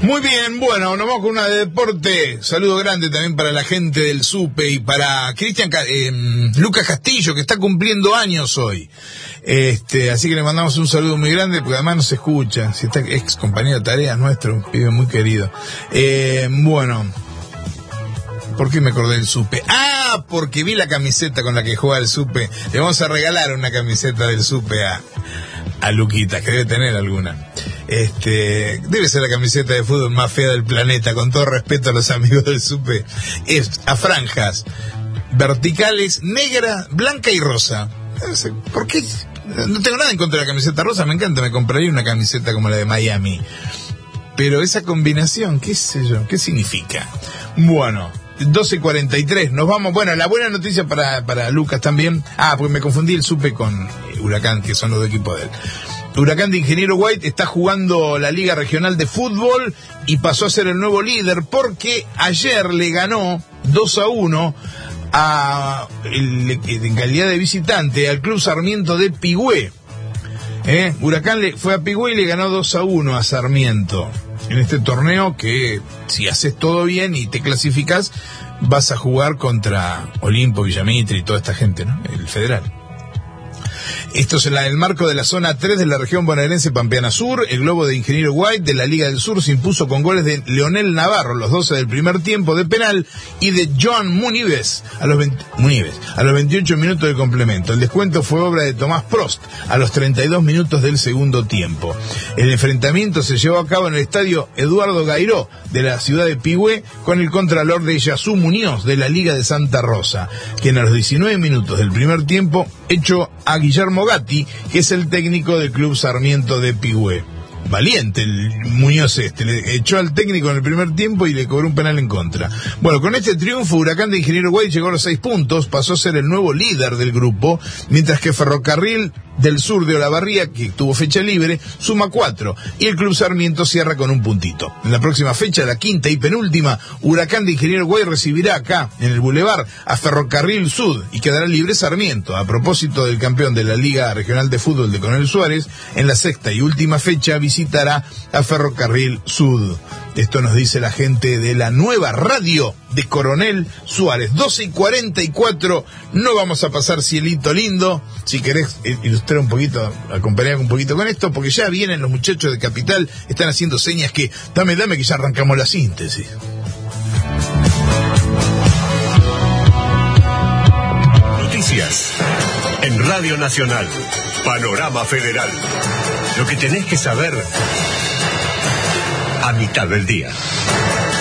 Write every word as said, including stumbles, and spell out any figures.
Muy bien, bueno, nos vamos con una de deporte. Saludo grande también para la gente del SUPE y para Cristian eh, Lucas Castillo, que está cumpliendo años hoy. Este, así que le mandamos un saludo muy grande, porque además nos escucha. Si está ex compañero de tareas nuestro, un pibe muy querido. Eh, bueno, ¿por qué me acordé del SUPE? Ah, porque vi la camiseta con la que juega el SUPE. Le vamos a regalar una camiseta del SUPE a, a Luquita, que debe tener alguna. Este, debe ser la camiseta de fútbol más fea del planeta, con todo respeto a los amigos del SUPE. Es a franjas verticales, negra, blanca y rosa. No sé, ¿por qué? No tengo nada en contra de la camiseta rosa, me encanta, me compraría una camiseta como la de Miami. Pero esa combinación, qué sé yo, ¿qué significa? Bueno, doce cuarenta y tres, nos vamos. Bueno, la buena noticia para, para Lucas también. Ah, porque me confundí el SUPE con Huracán, que son los dos equipos de él. Huracán de Ingeniero White está jugando la Liga Regional de Fútbol y pasó a ser el nuevo líder porque ayer le ganó dos a uno a, el, en calidad de visitante al Club Sarmiento de Pigüé. ¿Eh? Huracán le, fue a Pigüé y le ganó dos a uno a Sarmiento en este torneo que, si haces todo bien y te clasificas, vas a jugar contra Olimpo, Villamitre y toda esta gente, ¿no? El Federal. Esto es en el marco de la zona tres de la región bonaerense Pampeana Sur. El Globo de Ingeniero White de la Liga del Sur se impuso con goles de Leonel Navarro, los doce del primer tiempo de penal, y de Joan Munives a los, veinte, Munives, a los veintiocho minutos de complemento. El descuento fue obra de Tomás Prost a los treinta y dos minutos del segundo tiempo. El enfrentamiento se llevó a cabo en el estadio Eduardo Gairó de la ciudad de Pigüé con el contralor de Yasú Muñoz de la Liga de Santa Rosa, quien a los diecinueve minutos del primer tiempo echó a Guillermo Gatti, que es el técnico del Club Sarmiento de Pigüé. Valiente el Muñoz este, le echó al técnico en el primer tiempo y le cobró un penal en contra. Bueno, con este triunfo, Huracán de Ingeniero White llegó a los seis puntos, pasó a ser el nuevo líder del grupo, mientras que Ferrocarril del Sur de Olavarría, que tuvo fecha libre, suma cuatro, y el Club Sarmiento cierra con un puntito. En la próxima fecha, la quinta y penúltima, Huracán de Ingeniero White recibirá acá, en el Boulevard, a Ferrocarril Sud, y quedará libre Sarmiento. A propósito del campeón de la Liga Regional de Fútbol de Coronel Suárez, en la sexta y última fecha visitará a Ferrocarril Sud. Esto nos dice la gente de la nueva radio de Coronel Suárez. doce y cuarenta y cuatro, no vamos a pasar cielito lindo. Si querés ilustrar un poquito, acompañar un poquito con esto, porque ya vienen los muchachos de Capital, están haciendo señas que, dame, dame, que ya arrancamos la síntesis. Noticias en Radio Nacional, Panorama Federal. Lo que tenés que saber a mitad del día.